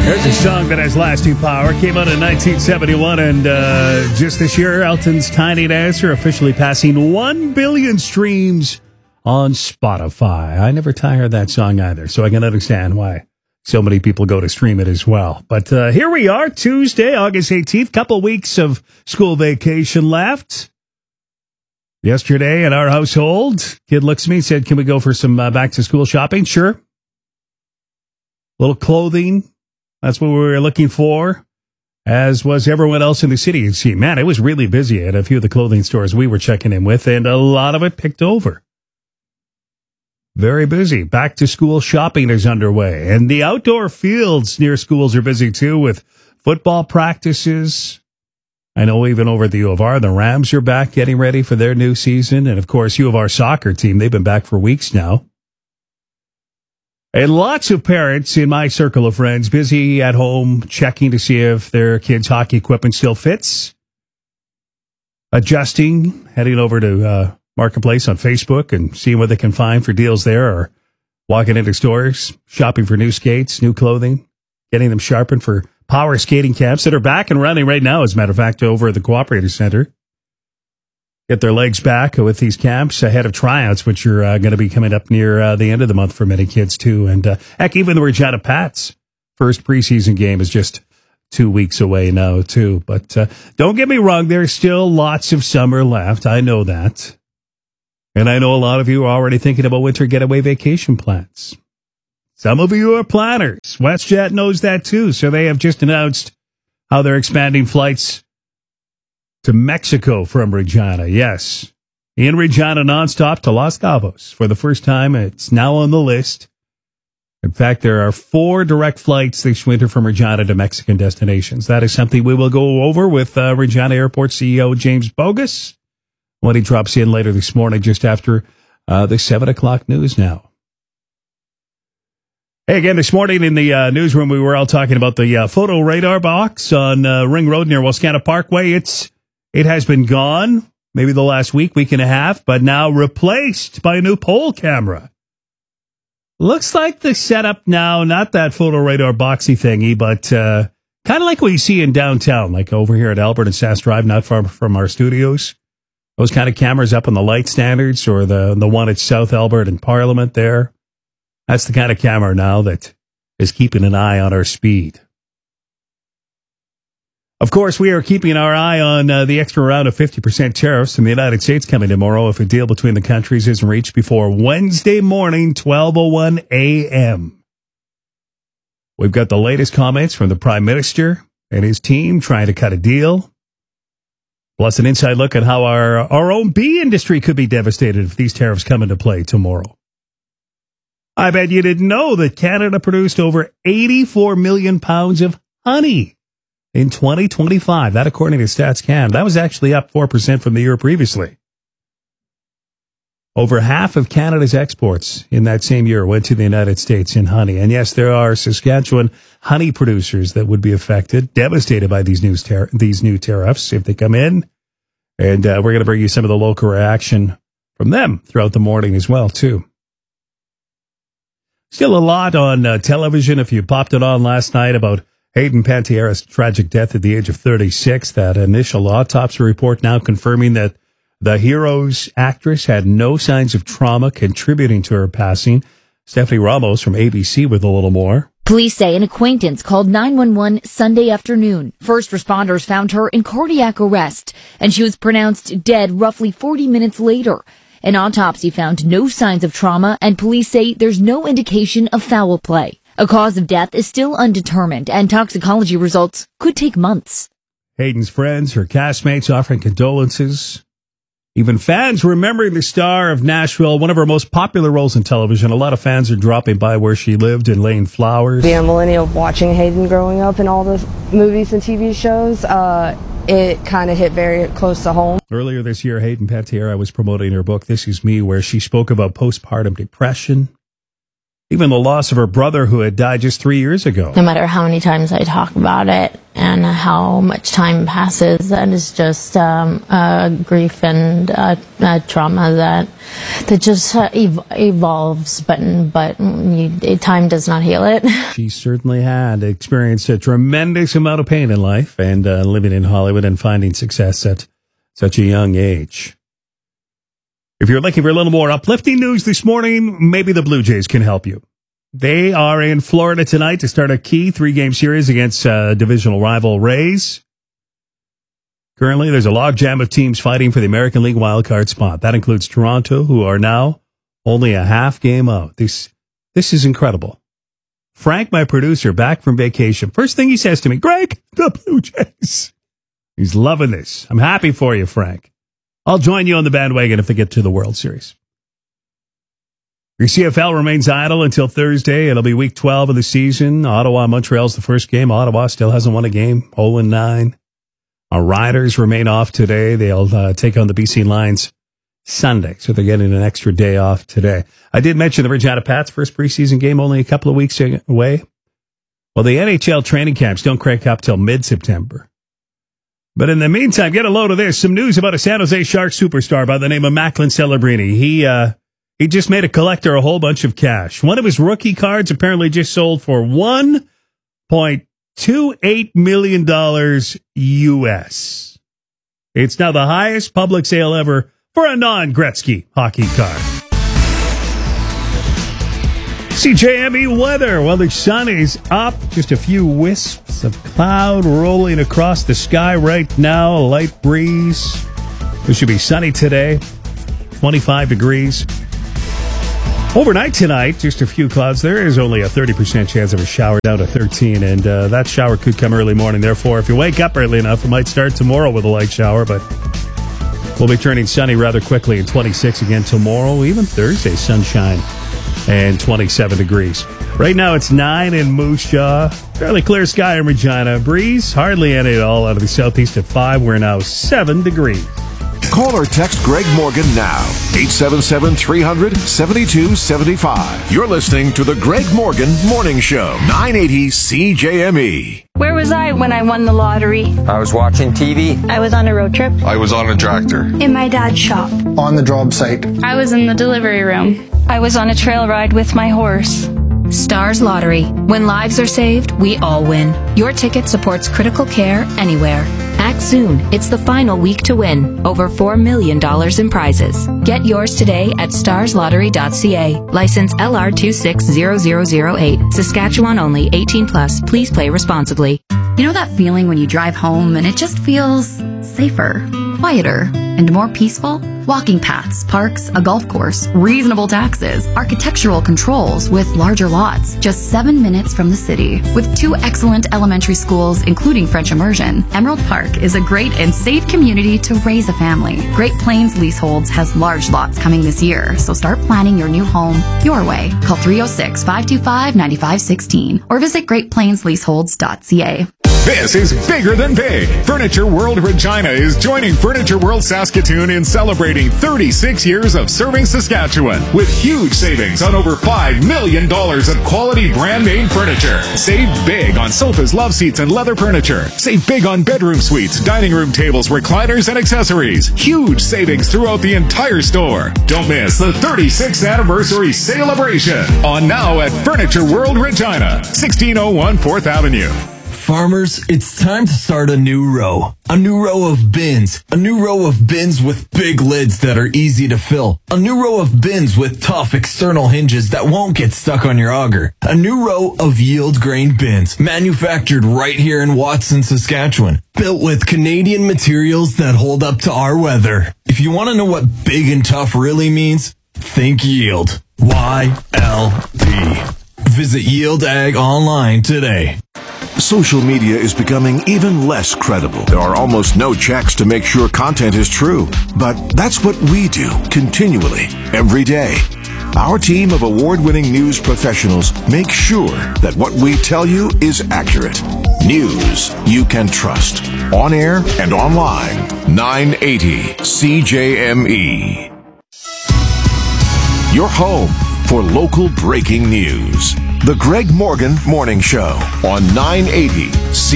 There's a song that has lasting power. Came out in 1971, and just this year, Elton's Tiny Dancer officially passing 1 billion streams on Spotify. I never tire of that song either, so I can understand why so many people go to stream it as well. But here we are, Tuesday, August 18th, couple weeks of school vacation left. Yesterday in our household, kid looks at me and said, can we go for some back-to-school shopping? Sure. Little clothing. That's what we were looking for, as was everyone else in the city. You see, man, it was really busy at a few of the clothing stores we were checking in with, and a lot of it picked over. Very busy. Back to school shopping is underway, and the outdoor fields near schools are busy too with football practices. I know even over at the U of R, the Rams are back getting ready for their new season, and of course, U of R soccer team, they've been back for weeks now. And lots of parents in my circle of friends busy at home checking to see if their kids' hockey equipment still fits. Adjusting, heading over to Marketplace on Facebook and seeing what they can find for deals there, or walking into stores, shopping for new skates, new clothing, getting them sharpened for power skating camps that are back and running right now, as a matter of fact, over at the Cooperative Center. Get their legs back with these camps ahead of tryouts, which are going to be coming up near the end of the month for many kids, too. And heck, even the Regina Pats' first preseason game is just 2 weeks away now, too. But don't get me wrong, there's still lots of summer left. I know that. And I know a lot of you are already thinking about winter getaway vacation plans. Some of you are planners. WestJet knows that, too. So they have just announced how they're expanding flights to Mexico from Regina, yes. In Regina nonstop to Los Cabos. For the first time, it's now on the list. In fact, there are 4 direct flights this winter from Regina to Mexican destinations. That is something we will go over with Regina Airport CEO James Bogus when he drops in later this morning, just after the 7 o'clock news now. Hey, again, this morning in the newsroom, we were all talking about the photo radar box on Ring Road near Wascana Parkway. It has been gone, maybe the last week and a half, but now replaced by a new pole camera. Looks like the setup now, not that photo radar boxy thingy, but kind of like what you see in downtown, like over here at Albert and Sass Drive, not far from our studios. Those kind of cameras up on the light standards, or the one at South Albert and Parliament there. That's the kind of camera now that is keeping an eye on our speed. Of course, we are keeping our eye on the extra round of 50% tariffs from the United States coming tomorrow if a deal between the countries isn't reached before Wednesday morning, 12:01 a.m. We've got the latest comments from the Prime Minister and his team trying to cut a deal. Plus an inside look at how our own bee industry could be devastated if these tariffs come into play tomorrow. I bet you didn't know that Canada produced over 84 million pounds of honey in 2025, that according to Stats Canada. That was actually up 4% from the year previously. Over half of Canada's exports in that same year went to the United States in honey. And yes, there are Saskatchewan honey producers that would be affected, devastated by these new tariffs if they come in. And we're going to bring you some of the local reaction from them throughout the morning as well, too. Still a lot on television. If you popped it on last night about Hayden Panettiera's tragic death at the age of 36, that initial autopsy report now confirming that the Heroes actress had no signs of trauma contributing to her passing. Stephanie Ramos from ABC with a little more. Police say an acquaintance called 911 Sunday afternoon. First responders found her in cardiac arrest, and she was pronounced dead roughly 40 minutes later. An autopsy found no signs of trauma, and police say there's no indication of foul play. A cause of death is still undetermined, and toxicology results could take months. Hayden's friends, her castmates offering condolences. Even fans remembering the star of Nashville, one of her most popular roles in television. A lot of fans are dropping by where she lived and laying flowers. Being a millennial, watching Hayden growing up in all the movies and TV shows, it kind of hit very close to home. Earlier this year, Hayden Panettiera was promoting her book, This Is Me, where she spoke about postpartum depression, even the loss of her brother who had died just 3 years ago. No matter how many times I talk about it, and how much time passes. That is just grief and trauma that just evolves, but time does not heal it. She certainly had experienced a tremendous amount of pain in life, and living in Hollywood and finding success at such a young age. If you're looking for a little more uplifting news this morning, maybe the Blue Jays can help you. They are in Florida tonight to start a key 3-game series against divisional rival Rays. Currently, there's a logjam of teams fighting for the American League wildcard spot. That includes Toronto, who are now only a half game out. This is incredible. Frank, my producer, back from vacation. First thing he says to me, Greg, the Blue Jays. He's loving this. I'm happy for you, Frank. I'll join you on the bandwagon if they get to the World Series. Your CFL remains idle until Thursday. It'll be week 12 of the season. Ottawa-Montreal's the first game. Ottawa still hasn't won a game, 0-9. Our Riders remain off today. They'll take on the BC Lions Sunday, so they're getting an extra day off today. I did mention the Regina Pats' first preseason game, only a couple of weeks away. Well, the NHL training camps don't crank up till mid-September. But in the meantime, get a load of this. Some news about a San Jose Sharks superstar by the name of Macklin Celebrini. He just made a collector a whole bunch of cash. One of his rookie cards apparently just sold for $1.28 million US. It's now the highest public sale ever for a non-Gretzky hockey card. CJME weather. Well, the sun is up. Just a few wisps of cloud rolling across the sky right now. A light breeze. It should be sunny today. 25 degrees. Overnight tonight, just a few clouds. There is only a 30% chance of a shower, down to 13, and that shower could come early morning. Therefore, if you wake up early enough, it might start tomorrow with a light shower, but we'll be turning sunny rather quickly, and 26 again tomorrow, even Thursday, sunshine, and 27 degrees. Right now, it's 9 in Moose Jaw. Fairly clear sky in Regina. Breeze, hardly any at all out of the southeast at 5. We're now 7 degrees. Call or text Greg Morgan now. 877-300-7275. You're listening to the Greg Morgan Morning Show. 980 CJME. Where was I when I won the lottery? I was watching TV. I was on a road trip. I was on a tractor. In my dad's shop. On the job site. I was in the delivery room. I was on a trail ride with my horse. Stars Lottery. When lives are saved, we all win. Your ticket supports critical care anywhere. Act soon. It's the final week to win. Over $4 million in prizes. Get yours today at starslottery.ca. License LR260008. Saskatchewan only. 18+. Please play responsibly. You know that feeling when you drive home and it just feels safer, quieter, and more peaceful? Walking paths, parks, a golf course, reasonable taxes, architectural controls with larger lots, just 7 minutes from the city. With 2 excellent elementary schools, including French immersion, Emerald Park is a great and safe community to raise a family. Great Plains Leaseholds has large lots coming this year, so start planning your new home your way. Call 306-525-9516 or visit greatplainsleaseholds.ca. This is bigger than big. Furniture World Regina is joining Furniture World Saskatoon in celebrating 36 years of serving Saskatchewan with huge savings on over $5 million of quality brand name furniture. Save big on sofas, love seats, and leather furniture. Save big on bedroom suites, dining room tables, recliners, and accessories. Huge savings throughout the entire store. Don't miss the 36th anniversary celebration on now at Furniture World Regina, 1601 4th Avenue. Farmers, it's time to start a new row. A new row of bins. A new row of bins with big lids that are easy to fill. A new row of bins with tough external hinges that won't get stuck on your auger. A new row of yield grain bins, manufactured right here in Watson, Saskatchewan. Built with Canadian materials that hold up to our weather. If you want to know what big and tough really means, think yield. YLD. Visit Yield Ag online today. Social media is becoming even less credible. There are almost no checks to make sure content is true. But that's what we do continually, every day. Our team of award-winning news professionals make sure that what we tell you is accurate. News you can trust. On air and online. 980 CJME. Your home for local breaking news. The Greg Morgan Morning Show on 980 CJME.